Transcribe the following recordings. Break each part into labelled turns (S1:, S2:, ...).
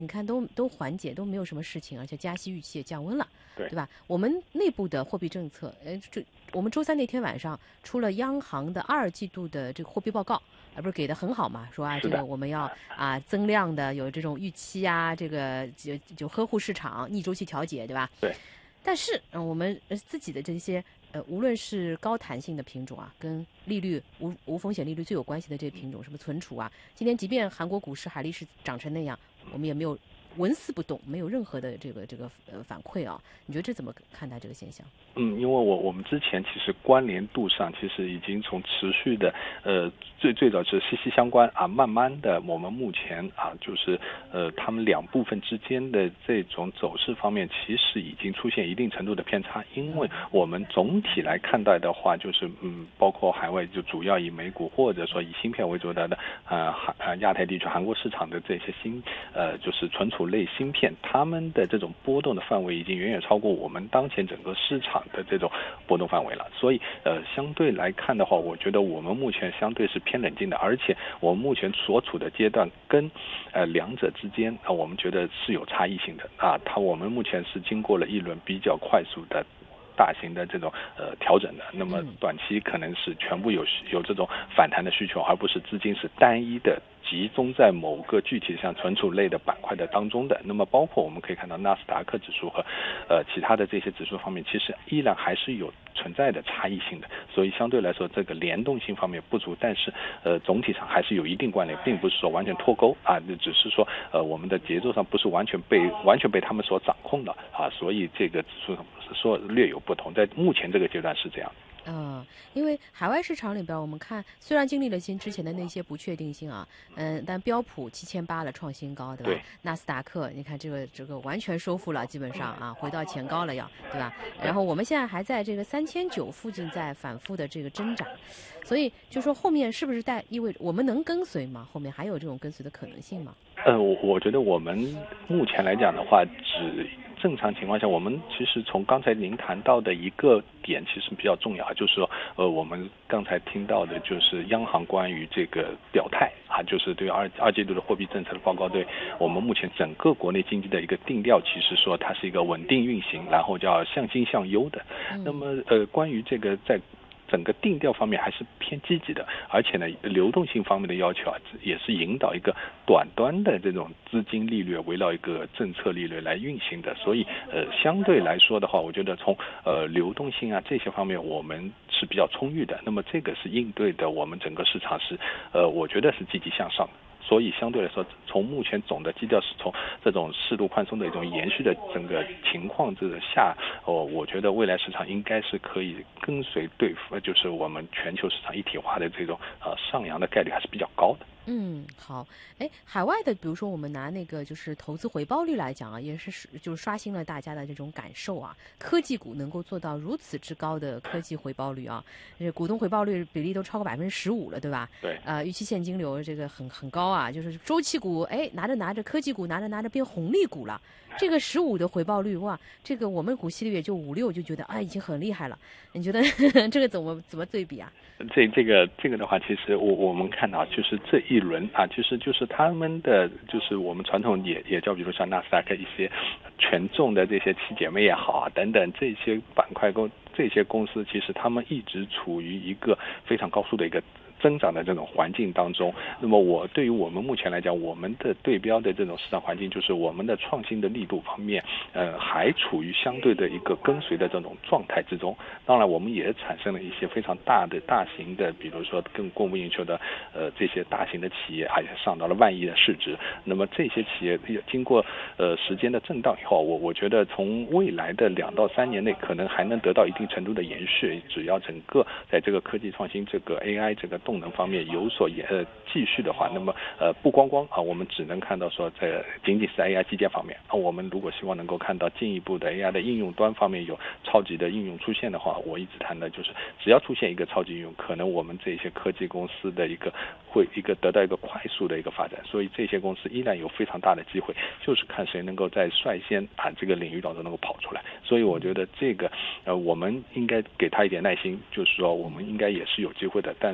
S1: 你看都缓解，都没有什么事情，而且加息预期也降温了，
S2: 对
S1: 吧？我们内部的货币政策，我们周三那天晚上出了央行的2季度的这个货币报告，不是给的很好嘛？说这个我们要增量的有这种预期啊，这个就呵护市场，逆周期调节，对吧？
S2: 对。
S1: 但是我们自己的这些无论是高弹性的品种啊，跟利率无风险利率最有关系的这些品种，什么存储啊，今天即便韩国股市海力士涨成那样，我们也没有纹丝不动，没有任何的这个反馈啊。你觉得这怎么看待这个现象？
S2: 因为我们之前其实关联度上其实已经从持续的最早是息息相关啊，慢慢的我们目前啊就是他们两部分之间的这种走势方面其实已经出现一定程度的偏差，因为我们总体来看待的话，就是包括海外就主要以美股或者说以芯片为主的亚太地区韩国市场的这些就是存储类芯片，他们的这种波动的范围已经远远超过我们当前整个市场的这种波动范围了，所以相对来看的话，我觉得我们目前相对是偏冷静的，而且我们目前所处的阶段跟两者之间我们觉得是有差异性的我们目前是经过了一轮比较快速的大型的这种调整的，那么短期可能是全部有这种反弹的需求，而不是资金是单一的集中在某个具体像存储类的板块的当中的。那么包括我们可以看到纳斯达克指数和其他的这些指数方面，其实依然还是有存在的差异性的，所以相对来说这个联动性方面不足，但是总体上还是有一定关联，并不是说完全脱钩只是说我们的节奏上不是完全被他们所掌控的所以这个指数上说略有不同，在目前这个阶段是这样。
S1: 因为海外市场里边，我们看虽然经历了之前的那些不确定性但标普7800了，创新高，对吧？
S2: 对。
S1: 纳斯达克，你看这个完全收复了，基本上回到前高了对吧？然后我们现在还在这个3900附近在反复的这个挣扎，所以就说后面是不是意味着我们能跟随吗？后面还有这种跟随的可能性吗？
S2: 我觉得我们目前来讲的话，正常情况下，我们其实从刚才您谈到的一个点其实比较重要，就是说我们刚才听到的就是央行关于这个表态就是对二季度的货币政策的报告，对我们目前整个国内经济的一个定调，其实说它是一个稳定运行，然后叫向新向优的。那么关于这个在整个定调方面还是偏积极的，而且呢，流动性方面的要求也是引导一个短端的这种资金利率围绕一个政策利率来运行的，所以相对来说的话，我觉得从流动性这些方面我们是比较充裕的，那么这个是应对的我们整个市场是我觉得是积极向上的。所以相对来说，从目前总的基调是从这种适度宽松的一种延续的整个情况之下，我觉得未来市场应该是可以跟随就是我们全球市场一体化的这种上扬的概率还是比较高的。
S1: 好，海外的，比如说我们拿那个就是投资回报率来讲也是就是刷新了大家的这种感受科技股能够做到如此之高的科技回报率股东回报率比例都超过15%了，对吧？
S2: 对。
S1: 预期现金流这个很高就是周期股拿着科技股拿着变红利股了，这个15的回报率这个我们股息率也就5、6，就觉得已经很厉害了。你觉得这个怎么对比
S2: 这个的话，其实我们看到就是这一轮其实就是他们的就是我们传统也叫比如像纳斯达克一些权重的这些七姐妹也好等等这些板块这些公司，其实他们一直处于一个非常高速的一个增长的这种环境当中。那么对于我们目前来讲，我们的对标的这种市场环境，就是我们的创新的力度方面还处于相对的一个跟随的这种状态之中。当然我们也产生了一些非常大型的比如说更供不应求的这些大型的企业也上到了10000亿的市值。那么这些企业经过时间的震荡以后，我觉得从未来的2到3年内可能还能得到一定程度的延续，只要整个在这个科技创新这个 AI 这个动能方面有所继续的话，那么不光我们只能看到说在仅仅是 AI 基建方面我们如果希望能够看到进一步的 AI 的应用端方面有超级的应用出现的话，我一直谈的就是只要出现一个超级应用，可能我们这些科技公司的会得到一个快速的一个发展，所以这些公司依然有非常大的机会，就是看谁能够在率先这个领域当中能够跑出来。所以我觉得这个我们应该给他一点耐心，就是说我们应该也是有机会的，但是跟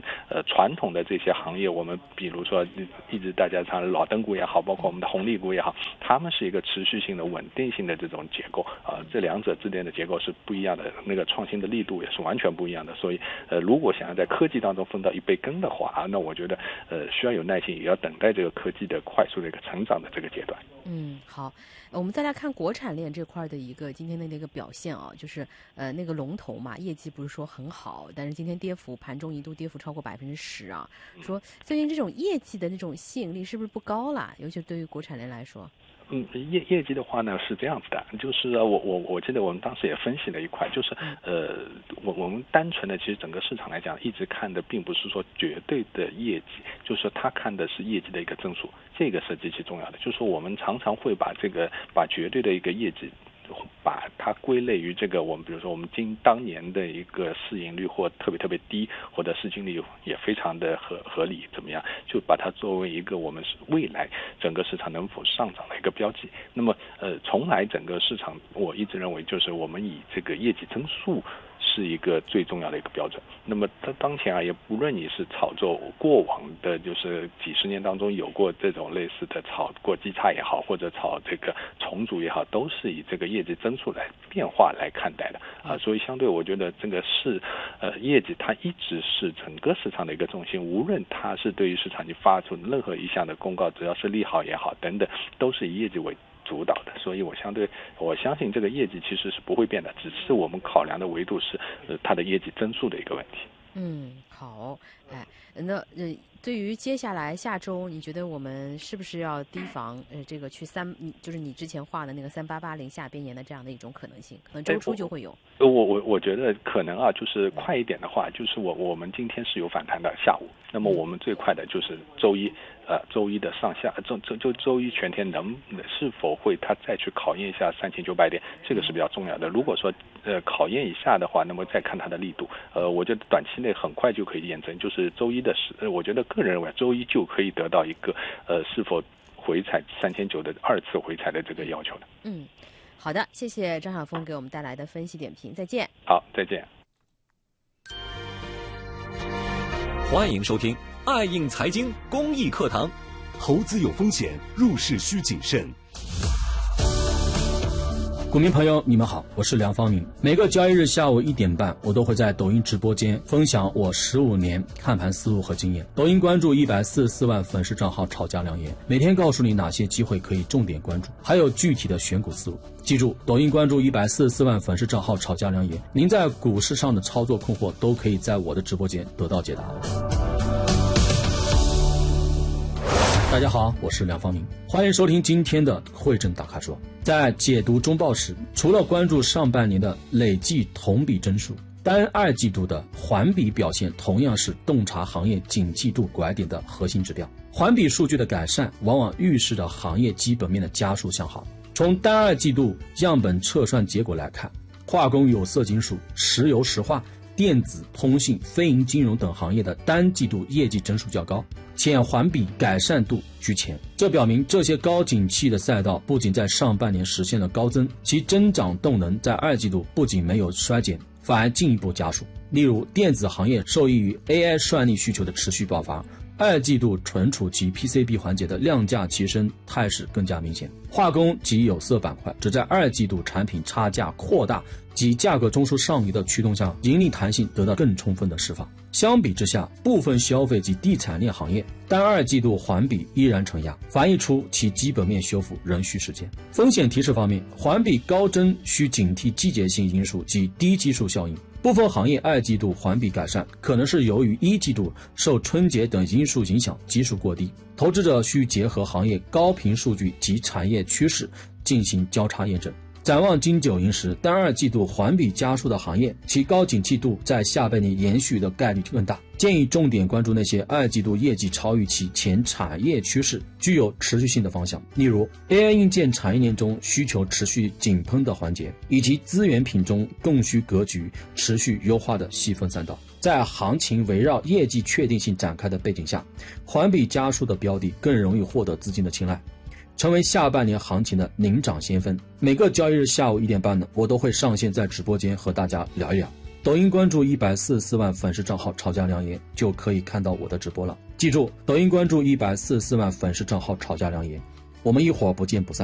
S2: 传统的这些行业，我们比如说一直大家讲老灯股也好，包括我们的红利股也好，他们是一个持续性的稳定性的这种结构这两者之间的结构是不一样的，那个创新的力度也是完全不一样的。所以如果想要在科技当中分到一杯羹的话那我觉得需要有耐心，也要等待这个科技的快速的一个成长的这个阶段。
S1: 好，我们再来看国产链这块的一个今天的那个表现就是那个龙头嘛，业绩不是说很好，但是今天盘中一度跌幅超过10%说最近这种业绩的那种吸引力是不是不高啦？尤其对于国产链来说。
S2: 业绩的话呢是这样子的，就是我记得我们当时也分析了一块，就是我们单纯的其实整个市场来讲，一直看的并不是说绝对的业绩，就是说他看的是业绩的一个增速，这个是极其重要的。就是说我们常常会把绝对的一个业绩，把它归类于这个我们比如说我们当年的一个市盈率或特别低，或者市净率也非常的合理，怎么样就把它作为一个我们未来整个市场能否上涨的一个标记。那么从来整个市场我一直认为就是我们以这个业绩增速是一个最重要的一个标准。那么当前也不论你是炒作过往的就是几十年当中有过这种类似的炒过基差也好，或者炒这个重组也好，都是以这个业绩增速来变化来看待的所以相对我觉得这个业绩它一直是整个市场的一个重心，无论它是对于市场你发出任何一项的公告，只要是利好也好等等，都是以业绩为主导的。所以我相信这个业绩其实是不会变的，只是我们考量的维度是它的业绩增速的一个问题。
S1: 好，那对于接下来下周，你觉得我们是不是要提防这个去就是你之前画的那个3880下边沿的这样的一种可能性？可能周初就会有。
S2: 我觉得可能就是快一点的话，就是我们今天是有反弹的下午，那么我们最快的就是周一的上下，周一全天是否会它再去考验一下3900点，这个是比较重要的。如果说考验一下的话，那么再看它的力度。我觉得短期内很快就可以验证，就是周一的我觉得个人认为周一就可以得到一个是否回踩3900的2次回踩的这个要求的。
S1: 好的，谢谢张晓峰给我们带来的分析点评，再见。
S2: 好，再见。
S3: 欢迎收听爱映财经公益课堂。
S4: 投资有风险，入市需谨慎。
S5: 股民朋友你们好，我是梁方明。每个交易日下午1点半，我都会在抖音直播间分享我15年看盘思路和经验。抖音关注144万粉丝账号炒家良言，每天告诉你哪些机会可以重点关注，还有具体的选股思路。记住，抖音关注144万粉丝账号炒家良言，您在股市上的操作困惑都可以在我的直播间得到解答。大家好，我是梁方明，欢迎收听今天的汇证大咖说。在解读中报时，除了关注上半年的累计同比增速，单二季度的环比表现同样是洞察行业景气度拐点的核心指标。环比数据的改善往往预示着行业基本面的加速向好。从单二季度样本测算结果来看，化工、有色金属、石油石化、电子、通信、非银金融等行业的单季度业绩增速较高，且环比改善度居前。这表明这些高景气的赛道不仅在上半年实现了高增，其增长动能在二季度不仅没有衰减，反而进一步加速。例如电子行业受益于 AI 算力需求的持续爆发，二季度存储及 PCB 环节的量价齐升态势更加明显。化工及有色板块只在二季度产品差价扩大及价格中枢上移的驱动下，盈利弹性得到更充分的释放。相比之下，部分消费及地产链行业单二季度环比依然承压，反映出其基本面修复仍需时间。风险提示方面，环比高增需警惕季节性因素及低基数效应。部分行业二季度环比改善，可能是由于一季度受春节等因素影响基数过低，投资者需结合行业高频数据及产业趋势进行交叉验证。展望金九银十，单二季度环比加速的行业，其高景气度在下半年延续的概率更大。建议重点关注那些二季度业绩超预期前产业趋势具有持续性的方向，例如 AI 硬件产业链中需求持续井喷的环节，以及资源品中供需格局持续优化的细分赛道。在行情围绕业绩确定性展开的背景下，环比加速的标的更容易获得资金的青睐，成为下半年行情的领涨先锋。每个交易日下午1点半呢，我都会上线在直播间和大家聊一聊。 抖音关注144万粉丝账号吵架良言就可以看到我的直播了。记住，抖音关注144万粉丝账号吵架良言，我们一会儿不见不散。